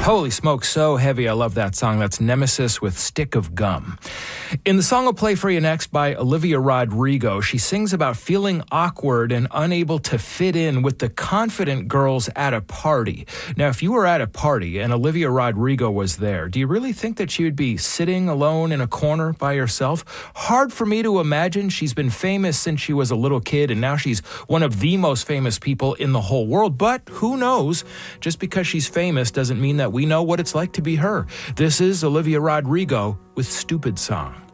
Holy smoke, so heavy. I love that song. That's Nemesis with Stick of Gum. In the song I'll play for you next by Olivia Rodrigo, she sings about feeling awkward and unable to fit in with the confident girls at a party. Now, if you were at a party and Olivia Rodrigo was there, do you really think that she would be sitting alone in a corner by herself? Hard for me to imagine. She's been famous since she was a little kid, and now she's one of the most famous people in the whole world. But who knows? Just because she's famous doesn't mean that we know what it's like to be her. This is Olivia Rodrigo with Stupid Song.